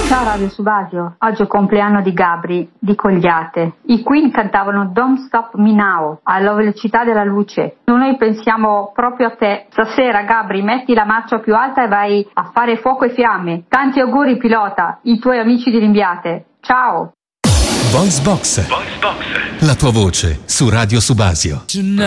Ciao Radio Subasio, oggi è il compleanno di Gabri di Cogliate. I Queen cantavano Don't Stop Me Now alla velocità della luce. Noi pensiamo proprio a te. Stasera Gabri, metti la marcia più alta e vai a fare fuoco e fiamme. Tanti auguri pilota, i tuoi amici di Limbiate. Ciao! Voice Box. La tua voce su Radio Subasio.